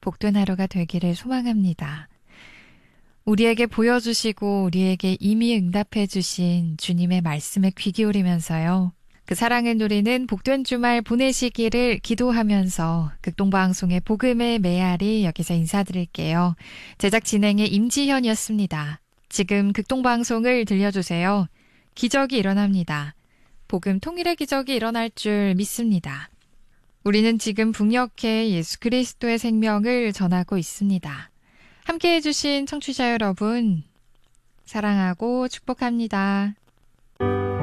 복된 하루가 되기를 소망합니다. 우리에게 보여주시고 우리에게 이미 응답해 주신 주님의 말씀에 귀 기울이면서요. 그 사랑을 누리는 복된 주말 보내시기를 기도하면서 극동방송의 복음의 메아리 여기서 인사드릴게요. 제작 진행의 임지현이었습니다. 지금 극동방송을 들려주세요. 기적이 일어납니다. 복음 통일의 기적이 일어날 줄 믿습니다. 우리는 지금 북녘에 예수 그리스도의 생명을 전하고 있습니다. 함께해 주신 청취자 여러분, 사랑하고 축복합니다.